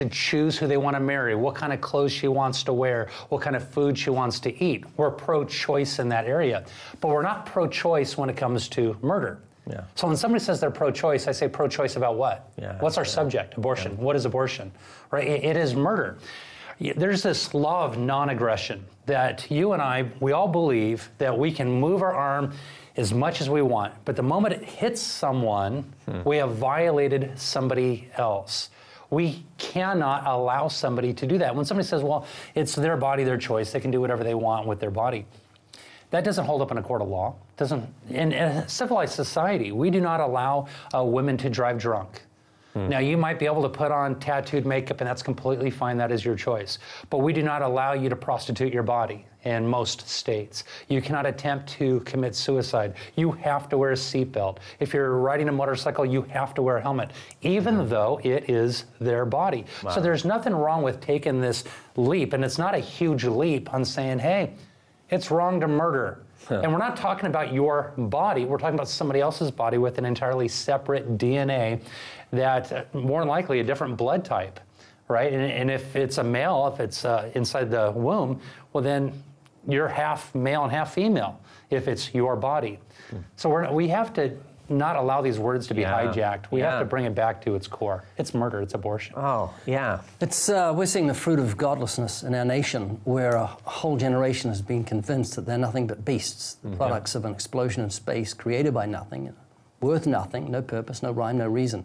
to choose who they want to marry, what kind of clothes she wants to wear, what kind of food she wants to eat. We're pro-choice in that area. But we're not pro-choice when it comes to murder. Yeah. So when somebody says they're pro-choice, I say pro-choice about what? Yeah. What's our subject? Abortion. Yeah. What is abortion? Right? It is murder. There's this law of non-aggression that you and I, we all believe that we can move our arm as much as we want, but the moment it hits someone, we have violated somebody else. We cannot allow somebody to do that. When somebody says, well, it's their body, their choice, they can do whatever they want with their body. That doesn't hold up in a court of law. In a civilized society, we do not allow women to drive drunk. Now, you might be able to put on tattooed makeup, and that's completely fine. That is your choice. But we do not allow you to prostitute your body in most states. You cannot attempt to commit suicide. You have to wear a seatbelt. If you're riding a motorcycle, you have to wear a helmet, even though it is their body. Wow. So there's nothing wrong with taking this leap, and it's not a huge leap on saying, hey, it's wrong to murder. And we're not talking about your body. We're talking about somebody else's body with an entirely separate DNA that more than likely a different blood type, right? And if it's a male, if it's inside the womb, well, then you're half male and half female if it's your body. So we have to not allow these words to be hijacked. We have to bring it back to its core. It's murder, it's abortion. Oh, yeah. It's we're seeing the fruit of godlessness in our nation, where a whole generation has been convinced that they're nothing but beasts, the products of an explosion in space created by nothing, worth nothing, no purpose, no rhyme, no reason.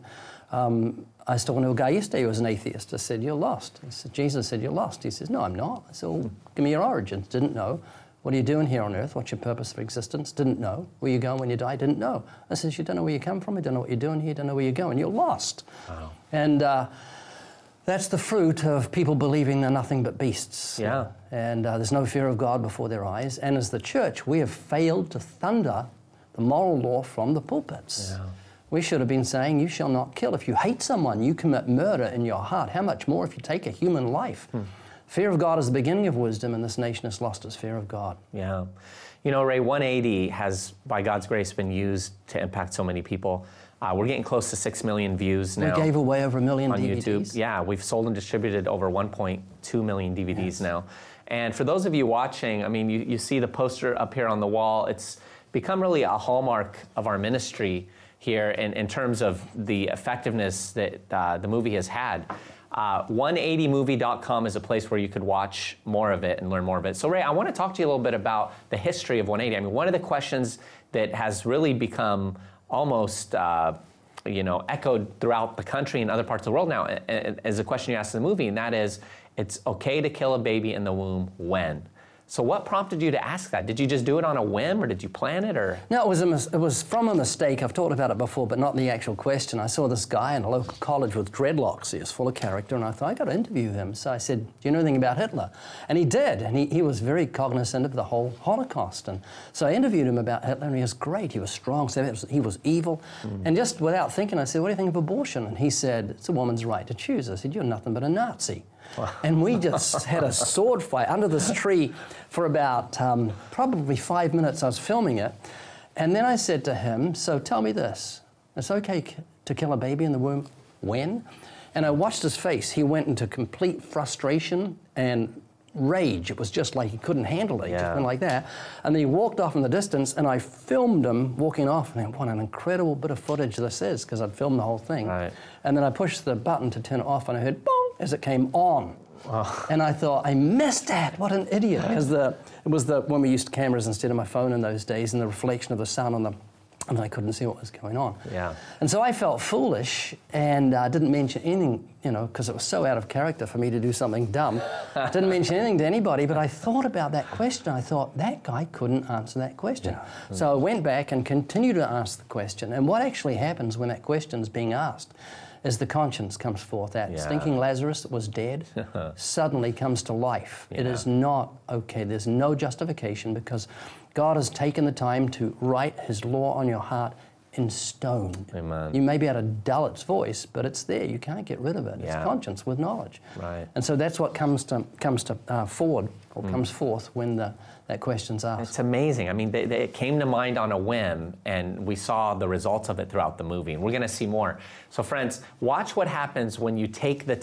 I was talking to a guy yesterday who was an atheist. I said, you're lost. He said, Jesus said, you're lost. He says, no, I'm not. I said, well, give me your origins. Didn't know. What are you doing here on earth? What's your purpose for existence? Didn't know. Where you going when you die? Didn't know. I says, you don't know where you come from. You don't know what you're doing here. You don't know where you're going. You're lost. Wow. And that's the fruit of people believing they're nothing but beasts. Yeah. And there's no fear of God before their eyes. And as the church, we have failed to thunder the moral law from the pulpits. Yeah. We should have been saying, you shall not kill. If you hate someone, you commit murder in your heart. How much more if you take a human life? Fear of God is the beginning of wisdom, and this nation has lost its fear of God. Yeah. You know, Ray, 180 has, by God's grace, been used to impact so many people. We're getting close to 6 million views now. We gave away over 1 million on DVDs. YouTube. Yeah, we've sold and distributed over 1.2 million DVDs now. And for those of you watching, I mean, you see the poster up here on the wall. It's become really a hallmark of our ministry here in terms of the effectiveness that the movie has had. 180movie.com is a place where you could watch more of it and learn more of it. So Ray, I want to talk to you a little bit about the history of 180. I mean, one of the questions that has really become almost echoed throughout the country and other parts of the world now is a question you asked in the movie, and that is, it's okay to kill a baby in the womb when? So what prompted you to ask that? Did you just do it on a whim, or did you plan it, or? No, it was from a mistake. I've talked about it before, but not the actual question. I saw this guy in a local college with dreadlocks. He was full of character, and I thought, I got to interview him. So I said, do you know anything about Hitler? And he did, and he was very cognizant of the whole Holocaust. And so I interviewed him about Hitler, and he was great. He was strong, so he was evil. And just without thinking, I said, what do you think of abortion? And he said, it's a woman's right to choose. I said, you're nothing but a Nazi. And we just had a sword fight under this tree for about probably 5 minutes. I was filming it. And then I said to him, so tell me this, it's okay to kill a baby in the womb when? And I watched his face. He went into complete frustration and rage. It was just like he couldn't handle it. He just went like that. And then he walked off in the distance, and I filmed him walking off. And what an incredible bit of footage this is, because I'd filmed the whole thing. Right. And then I pushed the button to turn it off, and I heard boom as it came on. Oh. And I thought, I missed that. What an idiot. Because it was when we used cameras instead of my phone in those days, and the reflection of the sun on them. And I couldn't see what was going on. Yeah. And so I felt foolish, and didn't mention anything, because it was so out of character for me to do something dumb. Didn't mention anything to anybody, but I thought about that question. I thought, that guy couldn't answer that question. Yeah. So I went back and continued to ask the question. And what actually happens when that question's being asked is the conscience comes forth. That stinking Lazarus that was dead suddenly comes to life. Yeah. It is not okay. There's no justification, because God has taken the time to write His law on your heart in stone. Amen. You may be able to dull its voice, but it's there. You can't get rid of it. It's conscience with knowledge. Right. And so that's what comes forth when that question's asked. It's amazing. I mean, it came to mind on a whim, and we saw the results of it throughout the movie, and we're going to see more. So friends, watch what happens when you take the